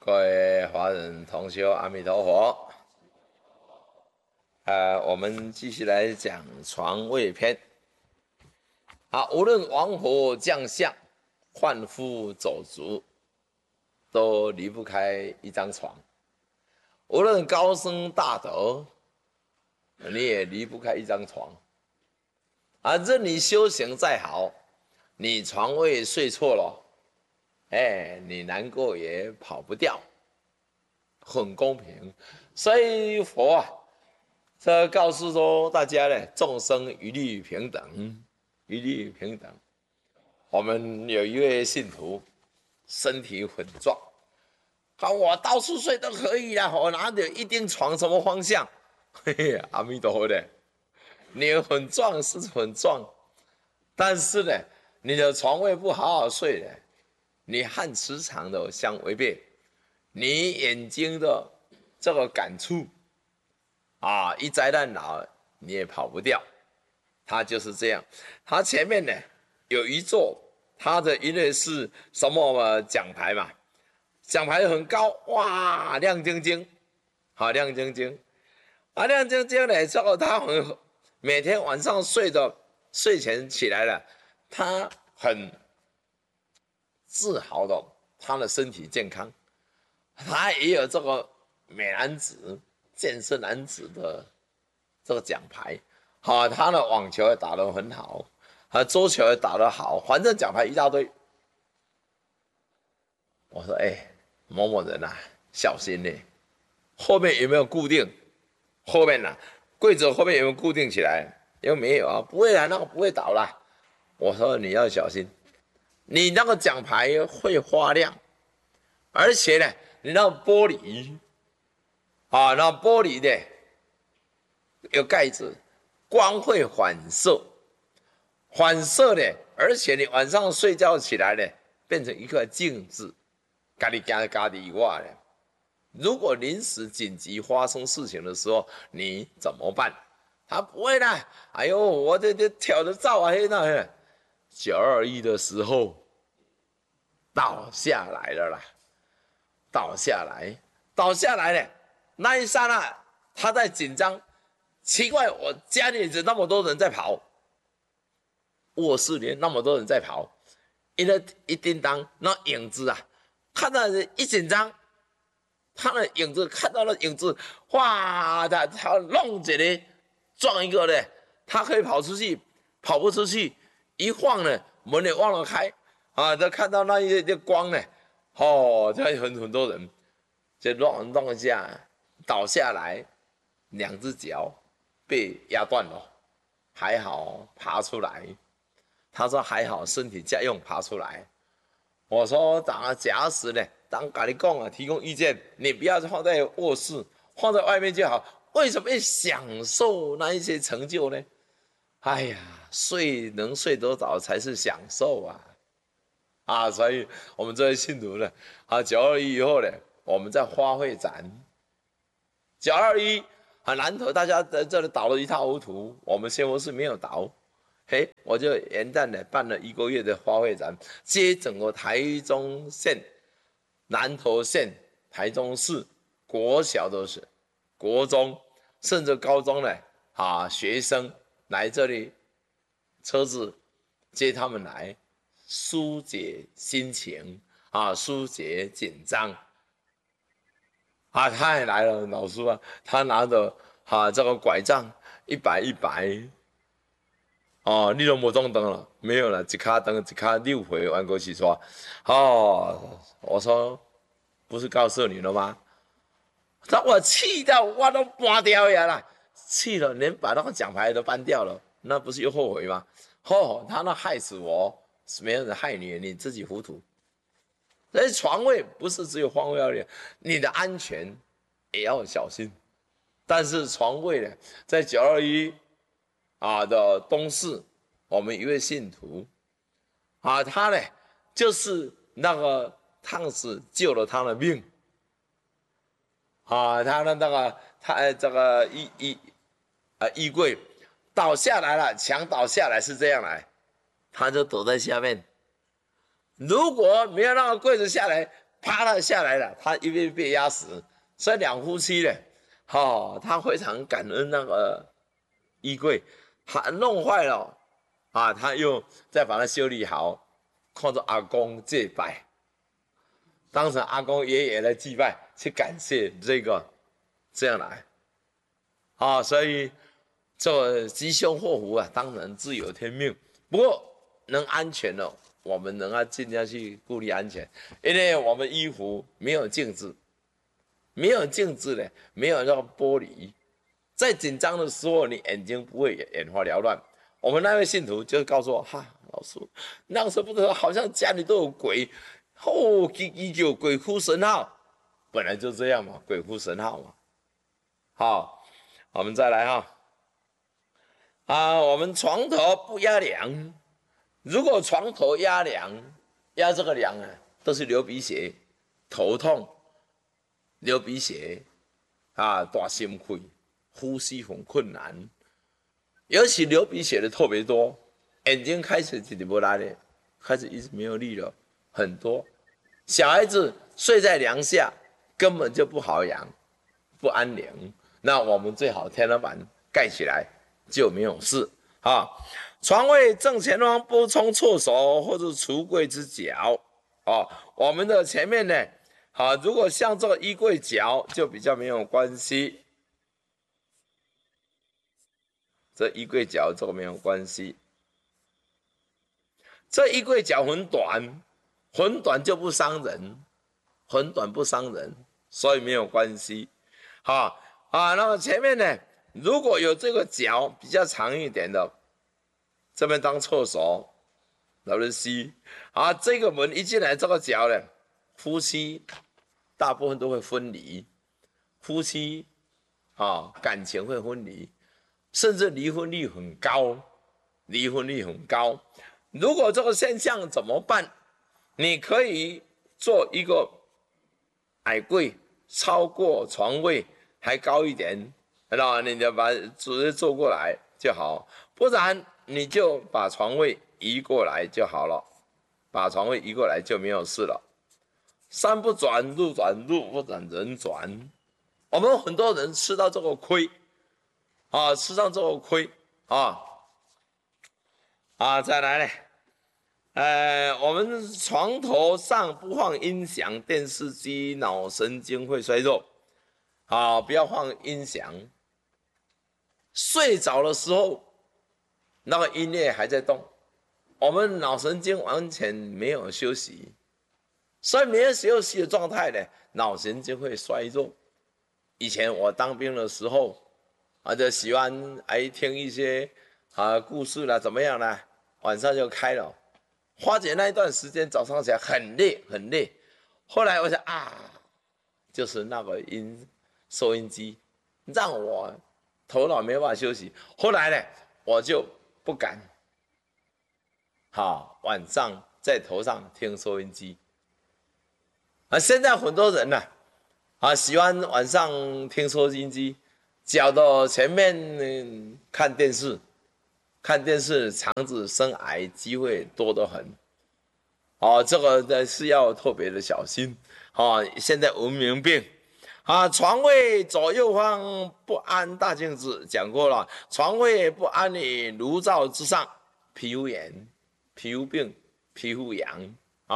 各位华人同修，阿弥陀佛。我们继续来讲床位篇。无论王侯将相、贩夫走卒，都离不开一张床；无论高僧大德，你也离不开一张床。任你修行再好，你床位睡错了，你难过也跑不掉，很公平。所以佛这告诉说大家呢，众生一律平等，一律平等。我们有一位信徒，身体很壮，我到处睡都可以啦，我哪有一定床什么方向？嘿嘿，阿弥陀佛的，你很壮是很壮，但是呢，你的床位不好好睡呢，你和磁场的相违背，你眼睛的这个感触一灾难来你也跑不掉。他就是这样，他前面呢有一座，他的因为是什么奖牌嘛，奖牌很高，哇，亮晶晶，亮晶晶，亮晶晶呢，之后他每天晚上睡前起来了，他很自豪的他的身体健康，他也有这个美男子、健身男子的这个奖牌。他的网球也打得很好，桌球也打得好，反正奖牌一大堆。我说某某人小心呢，后面有没有固定？后面柜子后面有没有固定起来？又没有不会那个不会倒啦。我说你要小心，你那个奖牌会发亮，而且呢，你那个玻璃那玻璃的有盖子，光会反射，而且你晚上睡觉起来呢，变成一个镜子，家里以外呢。如果临时紧急发生事情的时候，你怎么办？他不会啦，我这跳着照那921的时候倒下来了啦，倒下来了，那一刹那他在紧张。奇怪，我家里那么多人在跑，卧室里那么多人在跑，一叮当，那影子看到人一紧张，他的影子看到了影子，哇，他弄一个撞一个呢，他可以跑出去，跑不出去，一晃呢，门也忘了开他看到那一光呢，这很多人就弄一下，倒下来，2只脚被压断了，还好爬出来。他说还好身体家用爬出来。我说假使呢，当跟你讲提供意见，你不要放在卧室，放在外面就好。为什么要享受那一些成就呢？能睡多早才是享受所以我们这些信徒呢，921以后呢，我们在花卉展921南投大家在这里倒得一塌糊涂，我们仙佛寺没有倒。我就元旦呢办了1个月的花卉展，接整个台中县、南投县、台中市国小的国中，甚至高中呢学生来这里，车子接他们来，疏解心情疏解紧张。他也来了，老师他拿着这个拐杖100你都没中灯了，没有了，一卡灯一卡6回玩过去说我说不是告诉你了吗？我气到我都搬掉啦，气了连把那个奖牌都搬掉了，那不是又后悔吗？他那害死我，没有人害你，你自己糊涂。所以床位不是只有方位要练，你的安全也要小心。但是床位呢，在921的东市，我们一位信徒他呢就是那个烫死救了他的命他的那个这个衣柜倒下来了，墙倒下来是这样来，他就躲在下面。如果没有那个柜子下来， 啪了下来了，他因为被压死，所以两夫妻呢，他非常感恩那个衣柜，他弄坏了啊，他又再把它修理好，看着阿公祭拜，当成阿公爷爷来祭拜，去感谢这样来所以这吉凶祸福啊，当然自有天命，不过能安全了，我们能尽量去顾虑安全，因为我们衣服没有镜子，没有镜子呢，没有那个玻璃，在紧张的时候，你眼睛不会眼花缭乱。我们那位信徒就告诉我，老师，那时候不知道，好像家里都有鬼，叽叫鬼哭神号，本来就这样嘛，鬼哭神号嘛。好，我们再来我们床头不压梁，如果床头压梁，压这个梁啊，都是流鼻血、头痛、流鼻血大心肺、呼吸很困难，尤其流鼻血的特别多，眼睛开始就不来了，开始一直没有力了，很多。小孩子睡在梁下根本就不好养，不安宁，那我们最好天花板盖起来就没有事床位正前方不冲厕所或者橱柜之角我们的前面呢如果像这个衣柜角就比较没有关系，这衣柜角这个没有关系，这衣柜角很短就不伤人，很短不伤人，所以没有关系那么前面呢，如果有这个角比较长一点的，这边当厕所，老人西这个门一进来，这个角呢，夫妻大部分都会分离，夫妻感情会分离，甚至离婚率很高，如果这个现象怎么办？你可以做一个矮柜，超过床位还高一点，然后你就把直接坐过来就好，不然你就把床位移过来就好了，把床位移过来就没有事了。山不转路转，路不转人转，我们很多人吃到这个亏吃到这个亏再来呢我们床头上不放音响、电视机，脑神经会衰弱不要放音响，睡着的时候那个音乐还在动，我们脑神经完全没有休息，所以没有休息的状态呢，脑神经会衰弱。以前我当兵的时候就喜欢听一些故事啦，怎么样啦，晚上就开了，花姐那一段时间早上起来很累，后来我想就是那个收音机让我头脑没办法休息，后来呢我就不敢晚上在头上听收音机现在很多人喜欢晚上听收音机，脚到前面看电视，肠子生癌机会多得很这个是要特别的小心现在文明病床位左右方不安大镜子讲过了，床位不安于炉灶之上，皮肤炎、皮肤病、皮肤痒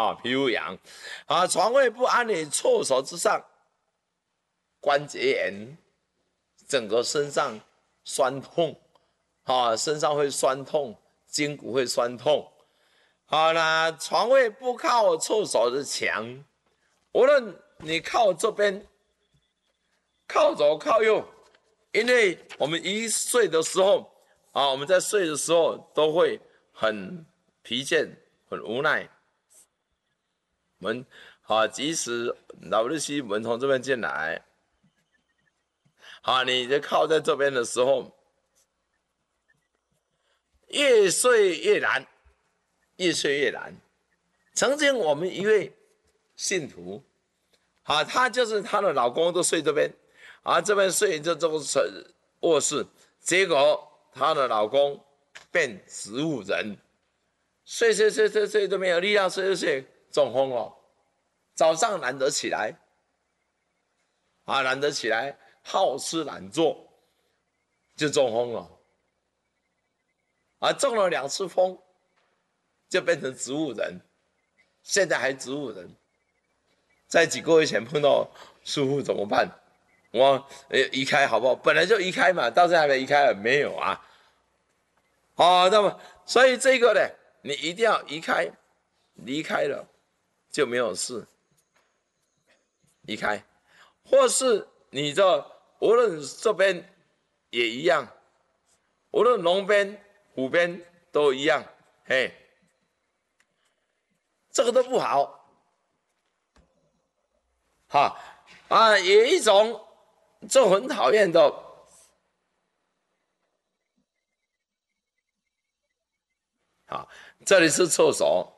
床位不安于厕所之上，关节炎，整个身上酸痛身上会酸痛，筋骨会酸痛那床位不靠厕所的墙，无论你靠这边靠左靠右，因为我们一睡的时候我们在睡的时候都会很疲倦很无奈，门即使老日西门从这边进来你就靠在这边的时候越睡越难，曾经我们一位信徒她就是她的老公都睡这边这边睡就这个卧室，结果她的老公变植物人，睡都没有力量，睡中风了， 早上懒得起来，啊，懒得起来，好吃懒做，就中风了。啊，中了2次风，就变成植物人，现在还植物人。在几个月前碰到师傅怎么办？我移开好不好？本来就移开嘛，到现在还没移开，没有啊。那么所以这个呢，你一定要移开，离开了就没有事。移开，或是你这无论这边也一样，无论龙边、虎边都一样，嘿，这个都不好。有一种就很讨厌的，这里是厕所，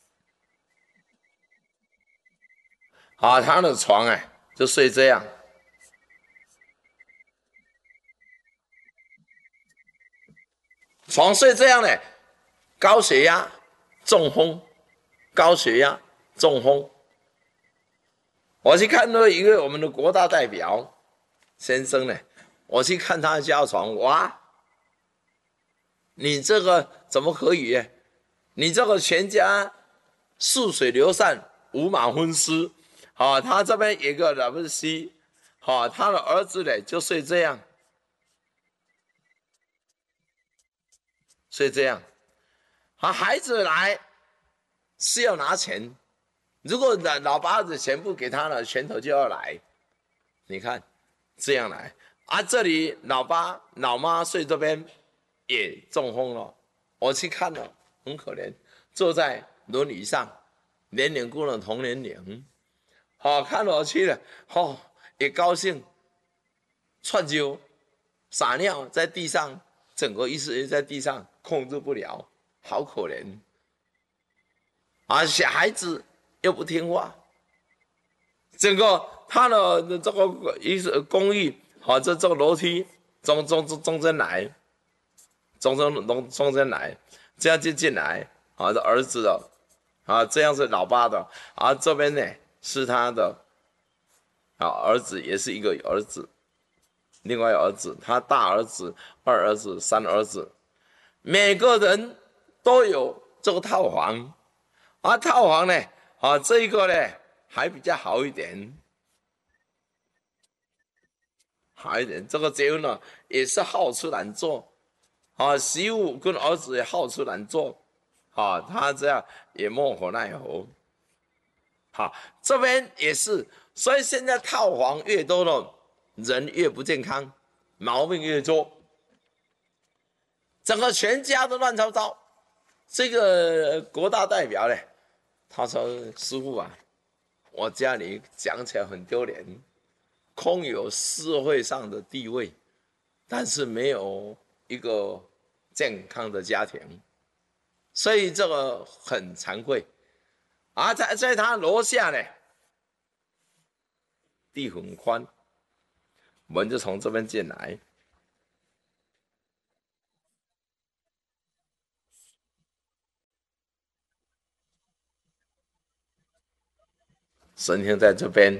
他的床就睡这样，床睡这样呢，高血压、中风，高血压、中风。我去看到一个我们的国大代表先生呢，我去看他家床，哇，你这个怎么可以？你这个全家似水流散，五马分尸。他这边有一个 WC， 他的儿子呢就睡这样，睡这样。孩子来是要拿钱，如果老爸子钱不给他了，拳头就要来。你看这样来这里老爸老妈睡这边也中风了，我去看了，很可怜，坐在轮椅上，年龄跟了同年龄。看我去了，也高兴，窜啾撒尿在地上，整个意识在地上控制不了，好可怜。小孩子又不听话，整个他的这个公寓，这个楼梯中间来，中间来，这样就进来，这儿子的，这样是老爸的，这边呢是他的，儿子也是一个儿子，另外儿子，他大儿子、二儿子、三儿子，每个人都有这个套房，套房呢，这一个呢还比较好一点，这个结婚呢也是好吃懒做，媳妇跟儿子也好吃懒做，他这样也莫可奈何。这边也是，所以现在套房越多了，人越不健康，毛病越多，整个全家都乱糟糟。这个国大代表呢，他说：“师父啊，我家里讲起来很丢脸，空有社会上的地位，但是没有一个健康的家庭，所以这个很惭愧。”在他楼下呢，地很宽，门就从这边进来。神仙在这边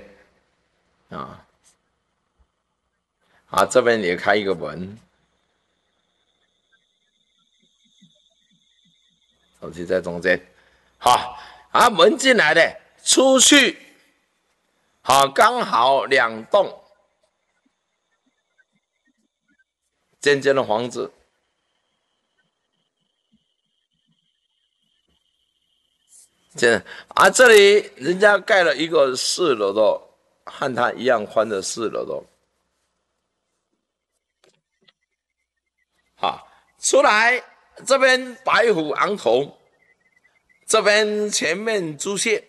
这边也开一个门，手机在中间，门进来的，出去，刚好2栋尖尖的房子，这里人家盖了一个4楼的，和它一样宽的4楼的，出来这边白虎昂头，这边前面朱雀。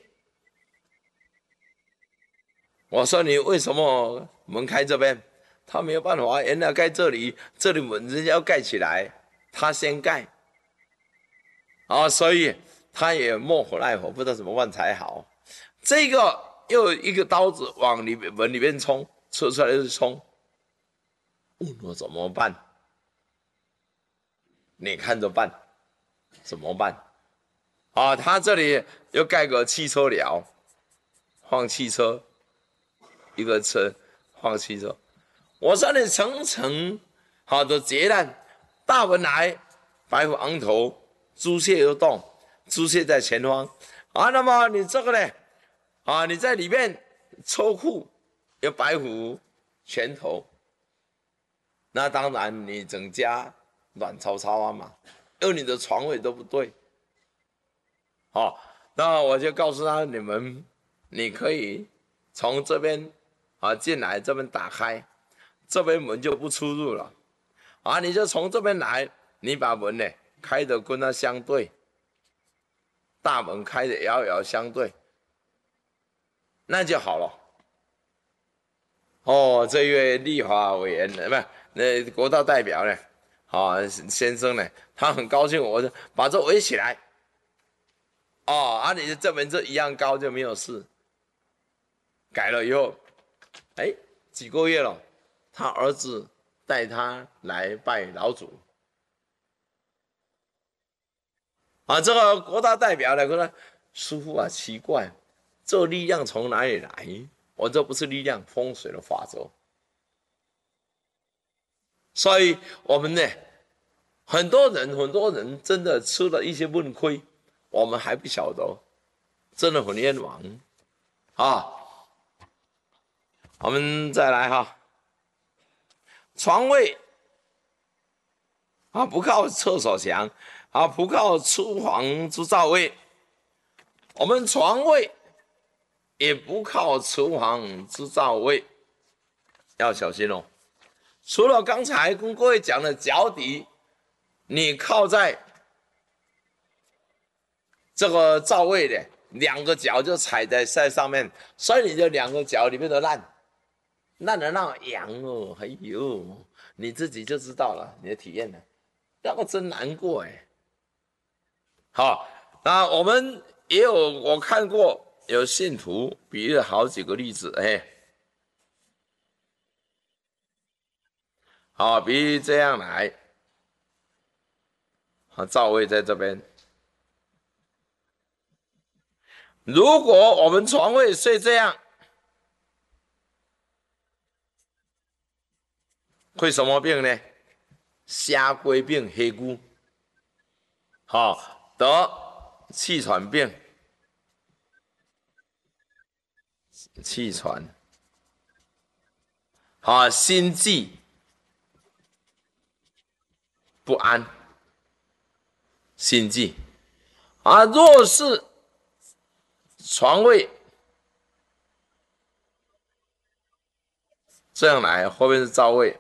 我说你为什么门开这边？他没有办法，原来盖这里，这里门人家要盖起来，他先盖，所以他也莫可奈何，不知道怎么办才好。这个又一个刀子往门里面冲，出来就是冲，问我怎么办？你看着办，怎么办？他这里又盖个汽车寮， 放汽车，一个车放汽车。我说你层层好的劫难，大门来，白虎昂头，朱雀又动，朱雀在前方啊。那么你这个呢？啊，你在里面抽库有白虎拳头，那当然你整家乱糟糟啊嘛，因为你的床位都不对。好，那我就告诉他，你可以从这边啊进来，这边打开，这边门就不出入了。啊，你就从这边来，你把门呢开得跟它相对，大门开得遥遥相对，那就好了。哦，这位立法委员不是那国大代表呢，啊先生呢，他很高兴，我就把这围起来。哦，啊，你的这门这一样高就没有事。改了以后，哎，几个月了，他儿子带他来拜老祖。啊，这个国大代表呢，说师父啊，奇怪，这力量从哪里来？我这不是力量，风水的法则。所以我们呢，很多人真的吃了一些闷亏，我们还不晓得，真的很冤枉啊。我们再来哈，床位啊，不靠厕所墙啊，不靠厨房之灶位，我们床位也不靠厨房之灶位，要小心哦。除了刚才跟各位讲的脚底，你靠在这个灶位的两个脚就踩在上面，所以你的两个脚里面都烂的那痒哦，哎呦，你自己就知道了，你的体验了，那个真难过哎。好，那我们也有我看过有信徒比喻了好几个例子，哎，好，比喻这样来，好，灶位在这边。如果我们床位睡这样，会什么病呢？虾龟病、黑菇，好，得气喘病、气喘，好，心悸不安，心悸啊。若是床位这样来，后面是灶位，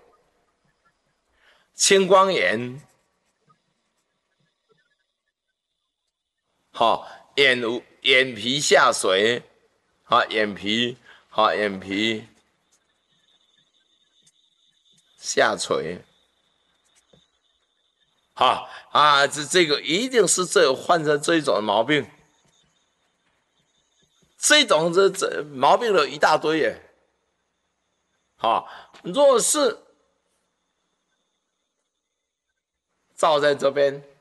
青光眼，好，眼皮下垂，好，眼皮下垂，好啊，这个一定是患上这一种毛病，这种毛病有一大堆耶。好，若是照在这边，